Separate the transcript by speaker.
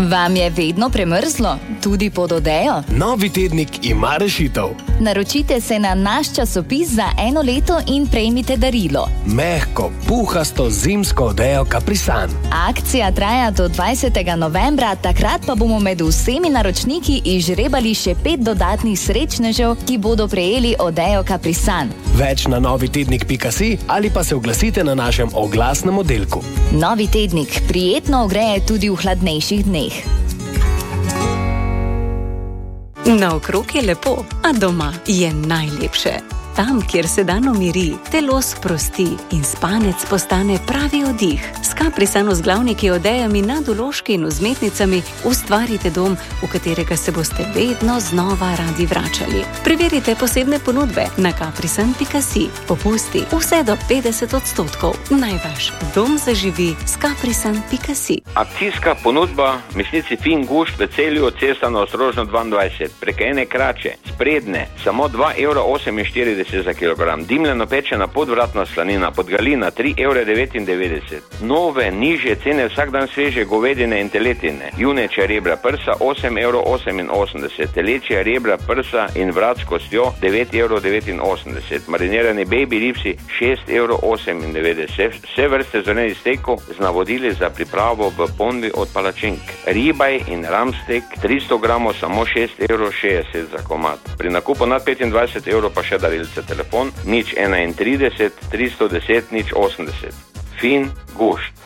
Speaker 1: Vam je vedno premrzlo, tudi pod odejo?
Speaker 2: Novi tednik ima rešitev.
Speaker 1: Naročite se na naš časopis za 1 leto in prejmite darilo.
Speaker 2: Mehko, puhasto zimsko odejo Caprisan.
Speaker 1: Akcija traja do 20. novembra, takrat pa bomo med vsemi naročniki izžrebali še 5 dodatnih srečnežev, ki bodo prejeli odejo Caprisan.
Speaker 2: Več na novitednik.si ali pa se oglasite na našem oglasnem oddelku.
Speaker 1: Novi tednik prijetno ogreje tudi v hladnejših dneh.
Speaker 3: Naokrog je lepo, a doma je najlepše. Tam, kjer se dan umiri, telo sprosti in spanec postane pravi oddih. S Caprisan vzglavniki, odejami, nadvložki in vzmetnicami ustvarite dom, v katerega se boste vedno znova radi vračali. Preverite posebne ponudbe na caprisan.si. Popusti vse do 50%. Naj vaš dom zaživi s caprisan.si.
Speaker 4: Akcijska ponudba mesnici Fin Gušt v Celju, cesta na Ostrožno 22. Prek ene krače, sprednje, samo 2,48 € za kilogram. Dimljeno pečena podvratna slanina, podgalina 3,99 €. Nove, nižje cene vsak dan sveže govedine in teletine. Junečja rebra prsa 8,88 €. Telečja rebra prsa in vrat s kostjo 9,89 €. Marinirani baby ribsi 6,98 €. Vse vrste zorenih stekov z navodili za pripravo v ponvi od palačink. Ribaj in ramstek 300 gramov samo 6,60 € za komad. Pri nakupu nad 25 € pa še darilce. Telefon 031 310 080. Fin Gušt.